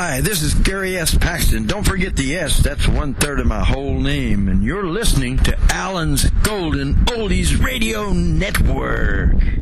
Hi, this is Gary S. Paxton. Don't forget the S, that's 1/3 of my whole name. And you're listening to Alan's Golden Oldies Radio Network.